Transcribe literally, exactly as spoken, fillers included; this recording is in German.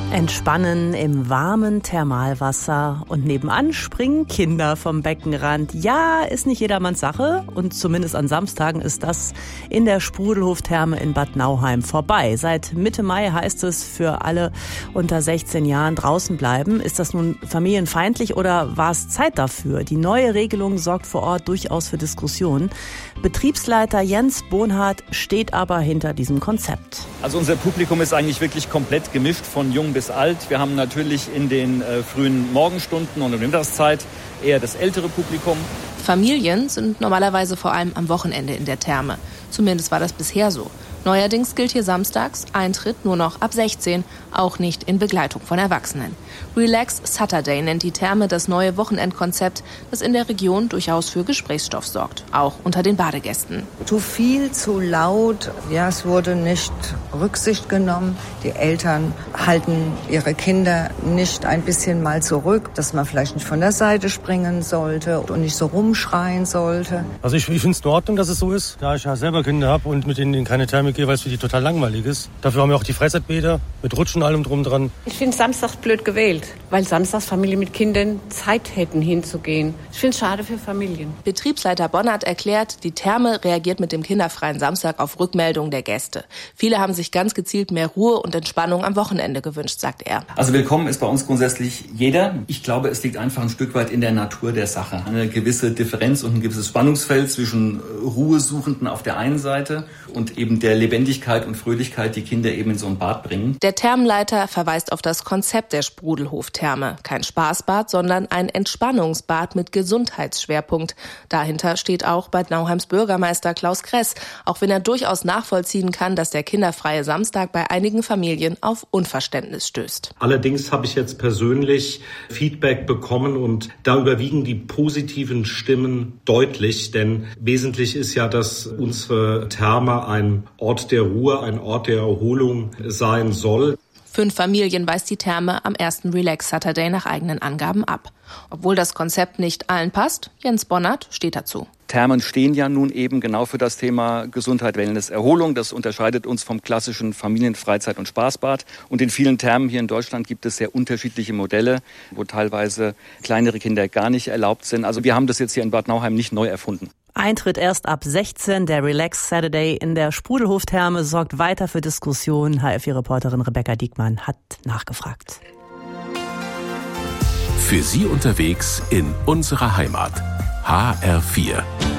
Entspannen im warmen Thermalwasser und nebenan springen Kinder vom Beckenrand. Ja, ist nicht jedermanns Sache und zumindest an Samstagen ist das in der Sprudelhof-Therme in Bad Nauheim vorbei. Seit Mitte Mai heißt es für alle unter sechzehn Jahren draußen bleiben. Ist das nun familienfeindlich oder war es Zeit dafür? Die neue Regelung sorgt vor Ort durchaus für Diskussionen. Betriebsleiter Jens Bonhardt steht aber hinter diesem Konzept. Also unser Publikum ist eigentlich wirklich komplett gemischt, von jung bis alt. Wir haben natürlich in den äh, frühen Morgenstunden und in der Mittagszeit eher das ältere Publikum. Familien sind normalerweise vor allem am Wochenende in der Therme. Zumindest war das bisher so. Neuerdings gilt hier samstags Eintritt nur noch ab sechzehn, auch nicht in Begleitung von Erwachsenen. Relax Saturday nennt die Therme das neue Wochenendkonzept, das in der Region durchaus für Gesprächsstoff sorgt, auch unter den Badegästen. Zu viel, zu laut, ja, es wurde nicht Rücksicht genommen. Die Eltern halten ihre Kinder nicht ein bisschen mal zurück, dass man vielleicht nicht von der Seite springen sollte und nicht so rumschreien sollte. Also ich, ich finde es in Ordnung, dass es so ist, da ich ja selber Kinder habe und mit denen in keine Therme gehe, weil es für die total langweilig ist. Dafür haben wir auch die Freizeitbäder mit Rutschen und allem drum dran. Ich finde Samstag blöd gewählt, weil samstags Familien mit Kindern Zeit hätten hinzugehen. Ich finde es schade für Familien. Betriebsleiter Bonhardt erklärt, die Therme reagiert mit dem kinderfreien Samstag auf Rückmeldungen der Gäste. Viele haben sich ganz gezielt mehr Ruhe und Entspannung am Wochenende gewünscht, sagt er. Also willkommen ist bei uns grundsätzlich jeder. Ich glaube, es liegt einfach ein Stück weit in der Natur der Sache. Eine gewisse Differenz und ein gewisses Spannungsfeld zwischen Ruhesuchenden auf der einen Seite und eben der Lebendigkeit und Fröhlichkeit, die Kinder eben in so ein Bad bringen. Der Thermenleiter verweist auf das Konzept der Sprudelhof-Therme. Kein Spaßbad, sondern ein Entspannungsbad mit Gesundheitsschwerpunkt. Dahinter steht auch Bad Nauheims Bürgermeister Klaus Kress, auch wenn er durchaus nachvollziehen kann, dass der kinderfreie Samstag bei einigen Familien auf Unverständnis stößt. Allerdings habe ich jetzt persönlich Feedback bekommen und da überwiegen die positiven Stimmen deutlich, denn wesentlich ist ja, dass unsere Therme ein Ort der Ruhe, ein Ort der Erholung sein soll. Fünf Familien weist die Therme am ersten Relax Saturday nach eigenen Angaben ab. Obwohl das Konzept nicht allen passt, Jens Bonhardt steht dazu. Thermen stehen ja nun eben genau für das Thema Gesundheit, Wellness, Erholung. Das unterscheidet uns vom klassischen Familien-, Freizeit- und Spaßbad. Und in vielen Thermen hier in Deutschland gibt es sehr unterschiedliche Modelle, wo teilweise kleinere Kinder gar nicht erlaubt sind. Also wir haben das jetzt hier in Bad Nauheim nicht neu erfunden. Eintritt erst ab sechzehn. Der Relax Saturday in der Sprudelhof-Therme sorgt weiter für Diskussionen. H F vier-Reporterin Rebecca Diekmann hat nachgefragt. Für Sie unterwegs in unserer Heimat. H R vier.